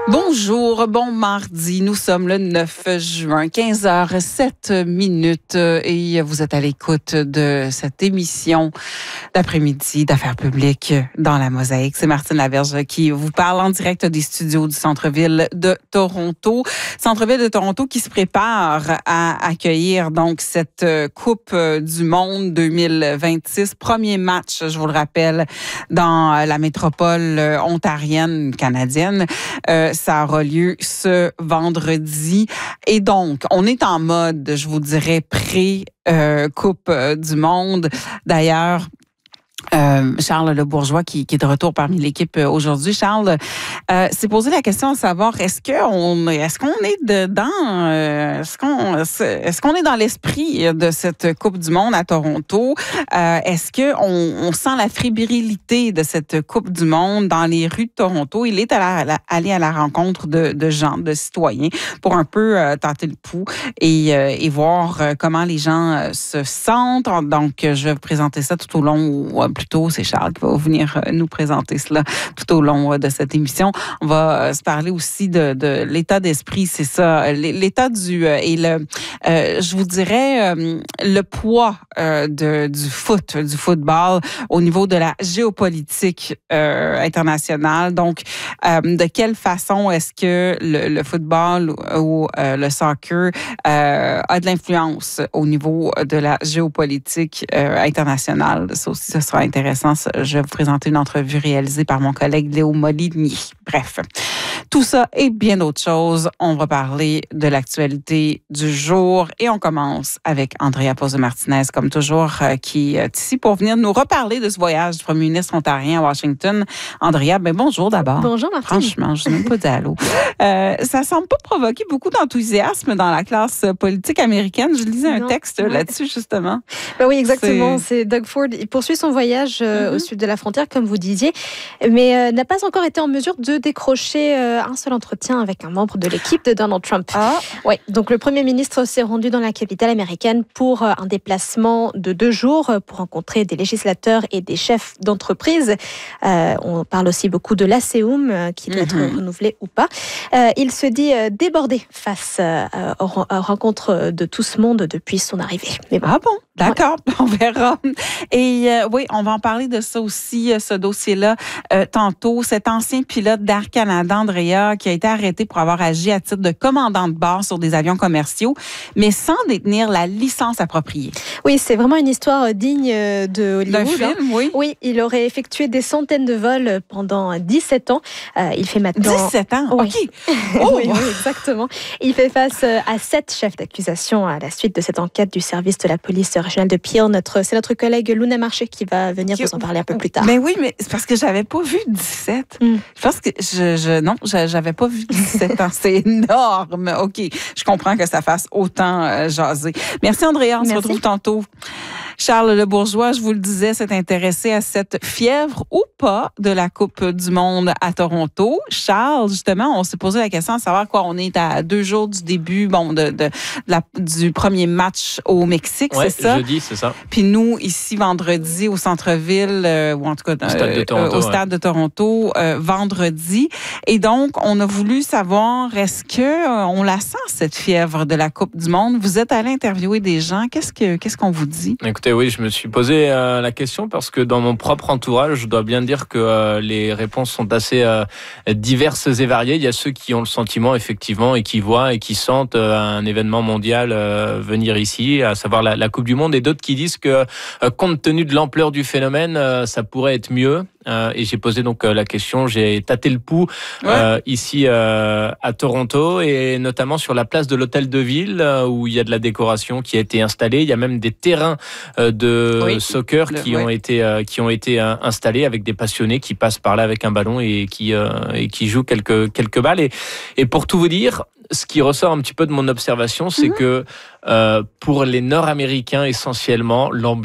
Bonjour, bon mardi. Nous sommes le 9 juin, 15h07 et vous êtes à l'écoute de cette émission d'après-midi d'affaires publiques dans la Mosaïque. C'est Martine Laverge qui vous parle en direct des studios du centre-ville de Toronto. Centre-ville de Toronto qui se prépare à accueillir donc cette Coupe du Monde 2026. Premier match, je vous le rappelle, dans la métropole ontarienne canadienne. Ça aura lieu ce vendredi. Et donc, on est en mode, je vous dirais, pré-Coupe du Monde. D'ailleurs, Charles Le Bourgeois, qui est de retour parmi l'équipe aujourd'hui. Charles s'est posé la question de savoir est-ce qu'on est dedans, est-ce qu'on est dans l'esprit de cette Coupe du Monde à Toronto? Est-ce qu'on sent la fébrilité de cette Coupe du Monde dans les rues de Toronto? Il est allé à la rencontre de gens, de citoyens, pour un peu tenter le pouls et voir comment les gens se sentent. Donc, je vais vous présenter ça tout au long, plutôt, c'est Charles qui va venir nous présenter cela tout au long de cette émission. On va se parler aussi de l'état d'esprit, c'est ça, l'état je vous dirais, le poids du football au niveau de la géopolitique internationale. Donc, de quelle façon est-ce que le football ou le soccer a de l'influence au niveau de la géopolitique internationale? Ça aussi, ce sera intéressant. Je vais vous présenter une entrevue réalisée par mon collègue Léo Molinier. Bref, tout ça et bien d'autres choses. On va parler de l'actualité du jour et on commence avec Andrea Pozzo-Martinez, comme toujours, qui est ici pour venir nous reparler de ce voyage du premier ministre ontarien à Washington. Andrea, bonjour d'abord. Bonjour Martine. Franchement, je n'ai même pas dit allô. Ça semble pas provoquer beaucoup d'enthousiasme dans la classe politique américaine. Je lisais un texte là-dessus, justement. Oui, exactement. C'est Doug Ford. Il poursuit son voyage au sud de la frontière, comme vous disiez, mais n'a pas encore été en mesure de décrocher un seul entretien avec un membre de l'équipe de Donald Trump. Ouais, donc le Premier ministre s'est rendu dans la capitale américaine pour un déplacement de 2 jours pour rencontrer des législateurs et des chefs d'entreprise. On parle aussi beaucoup de l'ASEUM qui doit être renouvelé ou pas. Il se dit débordé face aux rencontres de tout ce monde depuis son arrivée. Mais bon. Ah bon? D'accord, on verra. Et oui, on va en parler de ça aussi, ce dossier-là, tantôt. Cet ancien pilote d'Air Canada, Andrea, qui a été arrêté pour avoir agi à titre de commandant de bord sur des avions commerciaux, mais sans détenir la licence appropriée. Oui, c'est vraiment une histoire digne de Hollywood. D'un film, oui. Oui, il aurait effectué des centaines de vols pendant 17 ans. Il fait maintenant... 17 ans? Oui. OK. Oui, exactement. Il fait face à 7 chefs d'accusation à la suite de cette enquête du service de la police régionale de Peel. C'est notre collègue Luna Marché qui va venir vous en parler un peu plus tard. Mais oui, mais c'est parce que j'avais pas vu 17. Je pense que j'avais pas vu 17 ans. C'est énorme. OK. Je comprends que ça fasse autant jaser. Merci Andrea. On se retrouve tantôt. Charles Le Bourgeois, je vous le disais, s'est intéressé à cette fièvre ou pas de la Coupe du Monde à Toronto. Charles, justement, on s'est posé la question de savoir quoi. On est à 2 jours du début, du premier match au Mexique, c'est ça? Jeudi, c'est ça. Puis nous, ici, vendredi, au centre-ville, ou en tout cas au stade de Toronto, vendredi. Et donc, on a voulu savoir, est-ce que on la sent, cette fièvre de la Coupe du Monde? Vous êtes allé interviewer des gens. Qu'est-ce qu'on vous dit? Écoutez, oui, je me suis posé la question parce que dans mon propre entourage, je dois bien dire que les réponses sont assez diverses et variées. Il y a ceux qui ont le sentiment, effectivement, et qui voient et qui sentent un événement mondial venir ici, à savoir la Coupe du Monde, et d'autres qui disent que, compte tenu de l'ampleur du phénomène, ça pourrait être mieux. Et j'ai posé donc la question, j'ai tâté le pouls ici à Toronto, et notamment sur la place de l'Hôtel de Ville où il y a de la décoration qui a été installée. Il y a même des terrains de soccer qui ont été installés avec des passionnés qui passent par là avec un ballon et qui jouent quelques balles. Et pour tout vous dire, ce qui ressort un petit peu de mon observation, c'est que pour les Nord-Américains essentiellement, l'ambiance